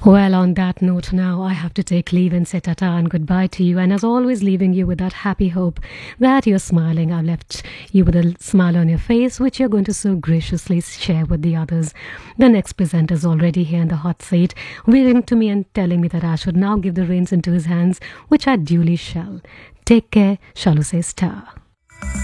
Well, on that note, now I have to take leave and say tata and goodbye to you. And as always, leaving you with that happy hope that you're smiling. I've left you with a smile on your face, which you're going to so graciously share with the others. The next presenter is already here in the hot seat, waving to me and telling me that I should now give the reins into his hands, which I duly shall. Take care, Shalu says star.